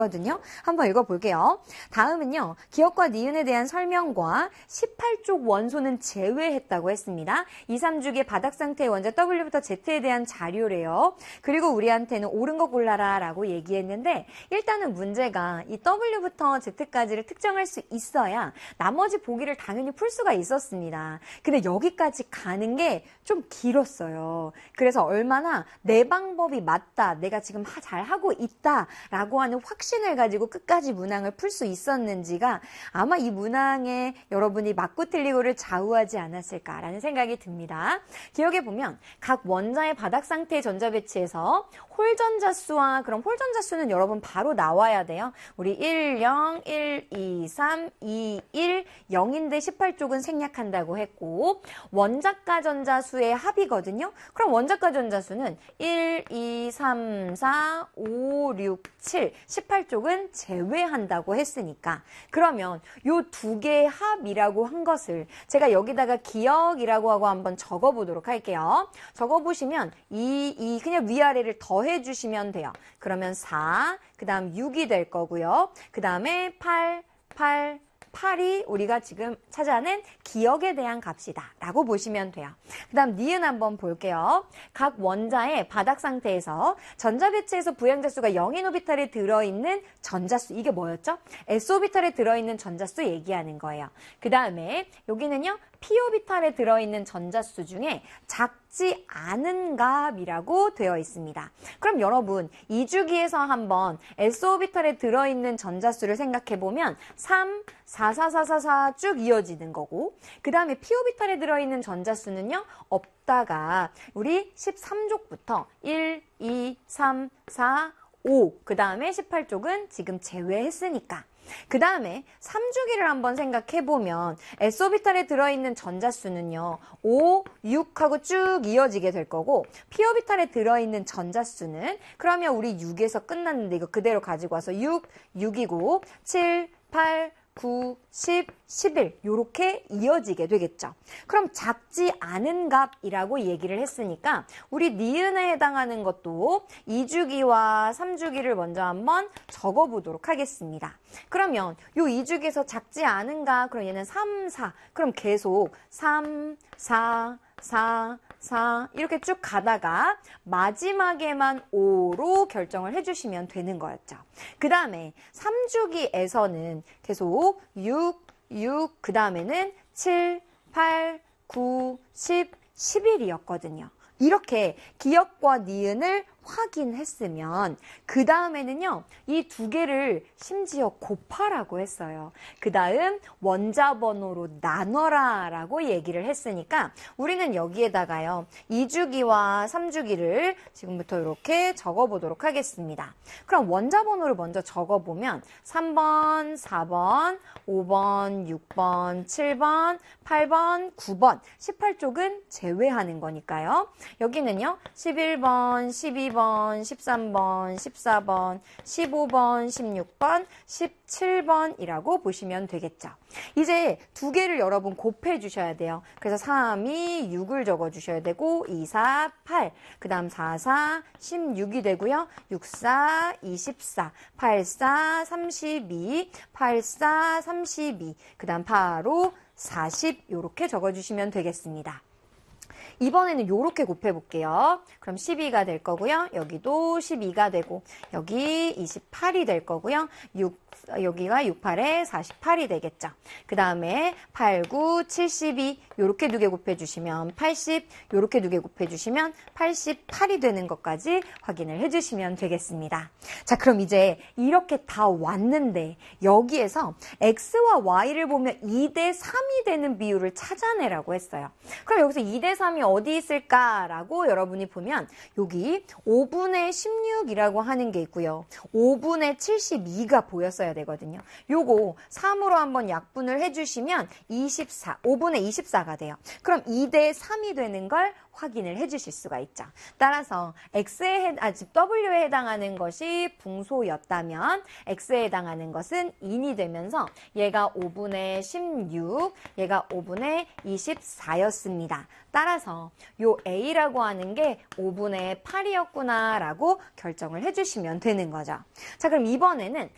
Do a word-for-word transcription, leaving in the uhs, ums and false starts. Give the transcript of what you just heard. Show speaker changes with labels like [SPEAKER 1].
[SPEAKER 1] 거든요. 한번 읽어볼게요. 다음은요. 기억과 니은에 대한 설명과 십팔 쪽 원소는 제외했다고 했습니다. 이, 삼 주기의 바닥 상태의 원자 W부터 Z에 대한 자료래요. 그리고 우리한테는 옳은 거 골라라 라고 얘기했는데 일단은 문제가 이 W부터 Z까지를 특정할 수 있어야 나머지 보기를 당연히 풀 수가 있었습니다. 근데 여기까지 가는 게 좀 길었어요. 그래서 얼마나 내 방법이 맞다, 내가 지금 잘하고 있다 라고 하는 확신을 가지고 끝까지 문항을 풀 수 있었는지가 아마 이 문항에 여러분이 맞고 틀리고를 좌우하지 않았을까라는 생각이 듭니다. 기억해 보면 각 원자의 바닥 상태의 전자 배치에서 홀 전자수와 그럼 홀 전자수는 여러분 바로 나와야 돼요. 우리 일, 영, 일, 이, 삼, 이, 일, 영인데 십팔 쪽은 생략한다고 했고 원자가 전자수의 합이거든요. 그럼 원자가 전자수는 일, 이, 삼, 사, 오, 육, 칠, 십팔 쪽은 제외한다고 했으니까 그러면 요 두 개의 합이라고 한 것을 제가 여기다가 기억이라고 하고 한번 적어보도록 할게요. 적어보시면 이, 이 그냥 위아래를 더해 주시면 돼요. 그러면 사, 그 다음 육이 될 거고요. 그 다음에 팔, 팔, 팔이 우리가 지금 찾아낸 기억에 대한 값이다 라고 보시면 돼요. 그 다음 니은 한번 볼게요. 각 원자의 바닥 상태에서 전자 배치에서 부양자수가 영인 오비탈에 들어있는 전자수, 이게 뭐였죠? 에스 오비탈에 들어있는 전자수 얘기하는 거예요. 그 다음에 여기는요 피 오비탈에 들어있는 전자수 중에 작지 않은 값이라고 되어 있습니다. 그럼 여러분 이 주기에서 한번 에스 오비탈에 들어있는 전자수를 생각해보면 삼, 사, 사, 사, 사, 사 쭉 이어지는 거고 그 다음에 피 오비탈에 들어있는 전자수는요 없다가 우리 십삼 족부터 일, 이, 삼, 사, 오 그 다음에 십팔 쪽은 지금 제외했으니까 그 다음에 삼 주기를 한번 생각해보면 에스 오비탈에 들어있는 전자수는요 오, 육하고 쭉 이어지게 될 거고 피 오비탈에 들어있는 전자수는 그러면 우리 육에서 끝났는데 이거 그대로 가지고 와서 육, 육이고 칠, 팔, 구, 십, 십일 이렇게 이어지게 되겠죠. 그럼 작지 않은 값이라고 얘기를 했으니까 우리 니은에 해당하는 것도 이 주기와 삼 주기를 먼저 한번 적어보도록 하겠습니다. 그러면 요 이 주기에서 작지 않은 값, 그럼 얘는 삼, 사, 그럼 계속 삼, 사, 사, 사 이렇게 쭉 가다가 마지막에만 오로 결정을 해주시면 되는 거였죠. 그 다음에 삼 주기에서는 계속 육, 육, 그 다음에는 칠, 팔, 구, 십, 십일이었거든요. 이렇게 기억과 니은을 확인했으면 그 다음에는요 이 두 개를 심지어 곱하라고 했어요. 그 다음 원자 번호로 나눠라 라고 얘기를 했으니까 우리는 여기에다가요 이 주기와 삼 주기를 지금부터 이렇게 적어보도록 하겠습니다. 그럼 원자 번호를 먼저 적어보면 삼 번, 사 번, 오 번, 육 번, 칠 번, 팔 번, 구 번 십팔 쪽은 제외하는 거니까요. 여기는요 십일 번, 십이 번, 십삼 번, 십사 번, 십오 번, 십육 번, 십칠 번이라고 보시면 되겠죠. 이제 두 개를 여러분 곱해 주셔야 돼요. 그래서 삼이 육을 적어 주셔야 되고 이, 사, 팔, 그 다음 사, 사, 십육이 되고요. 육, 사, 이십사, 팔, 사, 삼십이, 팔, 사, 삼십이, 그 다음 팔, 오, 사십 이렇게 적어주시면 되겠습니다. 이번에는 이렇게 곱해볼게요. 그럼 십이가 될 거고요. 여기도 십이가 되고 여기 이십팔이 될 거고요. 육, 여기가 육, 팔에 사십팔이 되겠죠. 그 다음에 팔, 구, 칠십이 이렇게 두 개 곱해주시면 팔십, 이렇게 두 개 곱해주시면 팔십팔이 되는 것까지 확인을 해주시면 되겠습니다. 자, 그럼 이제 이렇게 다 왔는데 여기에서 x와 y를 보면 이 대 삼이 되는 비율을 찾아내라고 했어요. 그럼 여기서 이 대 삼이 어디 있을까라고 여러분이 보면 여기 오분의 십육이라고 하는 게 있고요. 오분의 칠십이가 보였어야 되거든요. 요거 삼으로 한번 약분을 해주시면 이십사, 오분의 이십사가 돼요. 그럼 이 대 삼이 되는 걸 확인을 해주실 수가 있죠. 따라서 X에 해, 아, W에 해당하는 것이 붕소였다면 X에 해당하는 것은 인이 되면서 얘가 오분의 십육, 얘가 오분의 이십사였습니다. 따라서 요 A라고 하는 게 오분의 팔이었구나 라고 결정을 해주시면 되는 거죠. 자, 그럼 이번에는